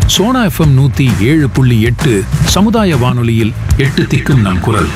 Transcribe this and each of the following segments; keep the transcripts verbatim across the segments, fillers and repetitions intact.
Sona FM நூத்தி ஏழு புள்ளி எட்டு சமுதாய வானொலியில் எட்டு திக்கும் நம் குரல்.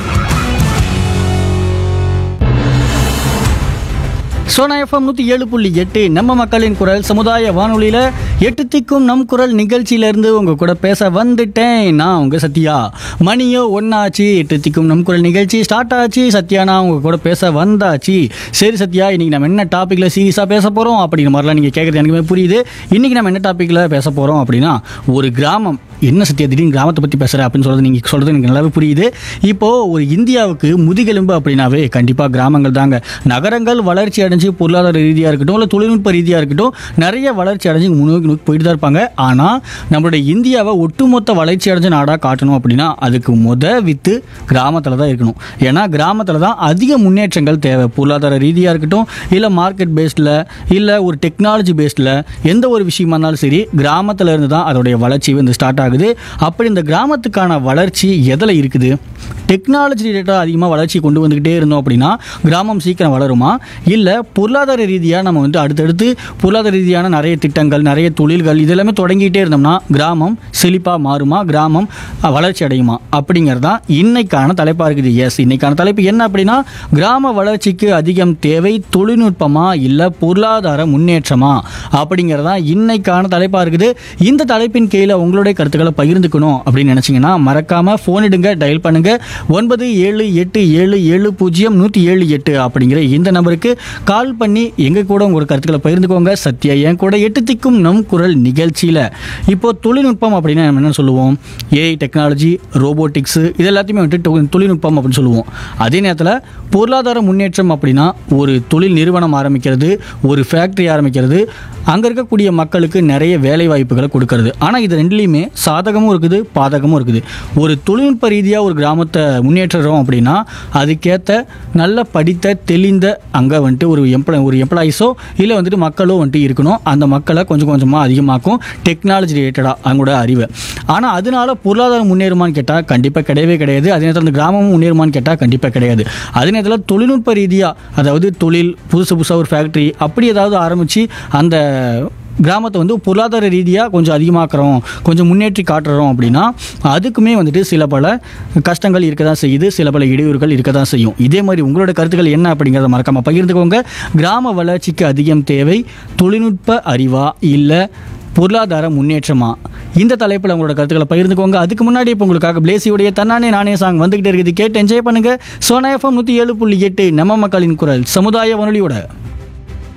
சோனா எஃப்எம் நூற்றி ஏழு புள்ளி எட்டு நம்ம மக்களின் குரல் சமுதாய வானொலியில் எட்டு திக்கும் நம் குரல் நிகழ்ச்சியிலேருந்து உங்கள் கூட பேச வந்துட்டேன். நான் உங்கள் சத்யா. மணியோ ஒன்றாச்சு, எட்டு திக்கும் நம் குரல் நிகழ்ச்சி ஸ்டார்ட் ஆச்சு. சத்யா நான் உங்கள் கூட பேச வந்தாச்சு. சரி சத்யா, இன்றைக்கி நம்ம என்ன டாப்பிக்கில் சீரியஸாக பேச போகிறோம் அப்படிங்கிற மாதிரிலாம் நீங்கள் கேட்குறது எனக்குமே புரியுது. இன்றைக்கி நம்ம என்ன டாப்பிக்கில் பேச போகிறோம் அப்படின்னா, ஒரு கிராமம். என்ன சத்யா திடீர்னு கிராமத்தை பற்றி பேசுகிறேன் அப்படின்னு சொல்கிறது நீங்கள் சொல்கிறது எனக்கு நல்லாவே புரியுது. இப்போது ஒரு இந்தியாவுக்கு முதுகெலும்பு அப்படின்னாவே கண்டிப்பாக கிராமங்கள் தாங்க. நகரங்கள் வளர்ச்சி அடைஞ்சு பொருளாதார ரீதியாக இருக்கட்டும், இல்லை தொழில்நுட்ப ரீதியாக இருக்கட்டும், நிறைய வளர்ச்சி அடைஞ்சு முன்னோக்கி நோக்கி போயிட்டு தான் இருப்பாங்க. ஆனால் நம்மளுடைய இந்தியாவை ஒட்டுமொத்த வளர்ச்சி அடைஞ்ச நாடாக காட்டணும் அப்படின்னா அதுக்கு முத வித்து கிராமத்தில் தான் இருக்கணும். ஏன்னா கிராமத்தில் தான் அதிக முன்னேற்றங்கள் தேவை. பொருளாதார ரீதியாக இருக்கட்டும், இல்லை மார்க்கெட் பேஸ்டில், இல்லை ஒரு டெக்னாலஜி பேஸ்டில், எந்த ஒரு விஷயமா இருந்தாலும் சரி கிராமத்தில் இருந்து தான் அதோடைய வளர்ச்சி வந்து ஸ்டார்ட் ஆகுது. அப்படி இந்த கிராமத்துக்கான வளர்ச்சி எதில் இருக்குது? டெக்னாலஜி ரிலேட்டடாக அதிகமாக வளர்ச்சி கொண்டு வந்துக்கிட்டே இருந்தோம் அப்படின்னா கிராமம் சீக்கிரம் வளருமா, இல்லை பொருளாதார ரீதியாக நம்ம வந்து அடுத்தடுத்து பொருளாதார ரீதியான நிறைய திட்டங்கள், நிறைய தொழில்கள் இதெல்லாமே தொடங்கிட்டே இருந்தோம்னா கிராமம் செழிப்பாக மாறுமா, கிராமம் வளர்ச்சி அடையுமா அப்படிங்கிறது தான் இன்னைக்கான தலைப்பாக இருக்குது. எஸ், இன்னைக்கான தலைப்பு என்ன அப்படின்னா, கிராம வளர்ச்சிக்கு அதிகம் தேவை தொழில்நுட்பமா இல்லை பொருளாதார முன்னேற்றமா அப்படிங்கிறது தான் இன்னைக்கான தலைப்பாக இருக்குது. இந்த தலைப்பின் கீழே உங்களுடைய கருத்துக்களை பகிர்ந்துக்கணும் அப்படின்னு நினச்சிங்கன்னா மறக்காமல் ஃபோன் எடுங்க, டயல் பண்ணுங்க ஒன்பது ஏழு எட்டு ஏழு ஏழு பூஜ்ஜியம் நூற்றி ஏழு எட்டு அப்படிங்கிற இந்த நம்பருக்கு கால் பண்ணி எங்கள் கூட உங்களோட கருத்துக்களை பகிர்ந்துக்கோங்க. சத்யா என் கூட எட்டு திக்கும் நம் குரல் நிகழ்ச்சியில். இப்போது தொழில்நுட்பம் அப்படின்னா நம்ம என்ன சொல்லுவோம்? ஏஐ டெக்னாலஜி, ரோபோட்டிக்ஸு இது எல்லாத்தையுமே வந்துட்டு தொழில்நுட்பம் அப்படின்னு சொல்லுவோம். அதே நேரத்தில் பொருளாதார முன்னேற்றம் அப்படின்னா ஒரு தொழில் நிறுவனம் ஆரம்பிக்கிறது, ஒரு ஃபேக்ட்ரி ஆரம்பிக்கிறது, அங்கே இருக்கக்கூடிய மக்களுக்கு நிறைய வேலை வாய்ப்புகளை கொடுக்கறது. ஆனால் இது ரெண்டுலேயுமே சாதகமும் இருக்குது, பாதகமும் இருக்குது. ஒரு தொழில்நுட்ப ரீதியாக ஒரு கிராமத்தை முன்னேற்றுறோம் அப்படின்னா அதுக்கேற்ற நல்ல படித்த தெளிந்த அங்கே வந்துட்டு ஒரு எம்ப்ளாய் ஒரு எம்ப்ளாயிஸோ இல்லை வந்துட்டு மக்களோ வந்துட்டு இருக்கணும். அந்த மக்களை கொஞ்சம் கொஞ்சமாக அதிகமாக்கும் டெக்னாலஜி ரிலேட்டடாக அவங்களோட அறிவை. ஆனால் அதனால பொருளாதாரம் முன்னேறுமான்னு கேட்டால் கண்டிப்பாக கிடையவே கிடையாது. அதே நேரத்தில் அந்த கிராமமும் முன்னேறுமான்னு கேட்டால் கண்டிப்பாக கிடையாது. அதே நேரத்தில் தொழில்நுட்ப ரீதியாக, அதாவது தொழில் புதுசு புதுசாக ஒரு ஃபேக்ட்ரி அப்படி ஏதாவது ஆரம்பித்து அந்த கிராமத்தை வந்து பொருளாதார ரீதியாக கொஞ்சம் அதிகமாக்குறோம், கொஞ்சம் முன்னேற்றி காட்டுறோம் அப்படின்னா அதுக்குமே வந்துட்டு சில பல கஷ்டங்கள் இருக்க தான் செய்யுது, சில பல இடையூறுகள் இருக்க தான் செய்யும். இதே மாதிரி உங்களோட கருத்துக்கள் என்ன அப்படிங்கிறத மறக்காமல் பகிர்ந்துக்கோங்க. கிராம வளர்ச்சிக்கு அதிகம் தேவை தொழில்நுட்ப அறிவா இல்லை பொருளாதார முன்னேற்றமா? இந்த தலைப்பில் உங்களோட கருத்துக்களை பகிர்ந்துக்கோங்க. அதுக்கு முன்னாடி இப்போ உங்களுக்காக பிளேசியுடைய தன்னானே நானே சாங் வந்துகிட்டே இருக்குது, கேட்டு என்ஜாய் பண்ணுங்க. சோனா எஃப்எம் நூற்றி ஏழு புள்ளி எட்டு நம்ம மக்களின் குரல் சமுதாய வானொலியோட